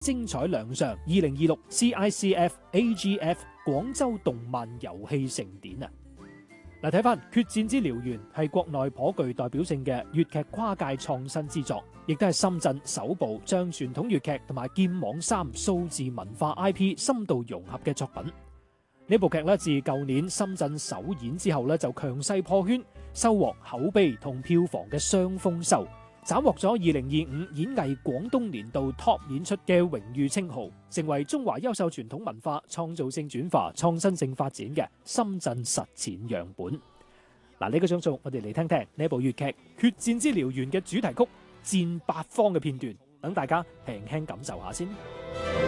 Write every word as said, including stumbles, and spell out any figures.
精彩亮相二零二六 C I C F A G F 廣州動漫遊戲盛典啊！嗱，睇翻《決戰之燎原》係國內頗具代表性嘅粵劇跨界創新之作，亦都係深圳首部將傳統粵劇同埋劍網三數字文化 I P 深度融合嘅作品。呢部劇咧自舊年深圳首演之後咧就強勢破圈，收穫口碑同票房嘅雙豐收，斬獲咗二零二五演藝廣東年度 Top 演出嘅榮譽稱號，成為中華優秀傳統文化創造性轉化、創新性發展嘅深圳實踐樣本。嗱，呢個張數我哋嚟聽聽呢部粵劇《決戰之燎原》嘅主題曲《戰八方》嘅片段，等大家輕輕感受下先。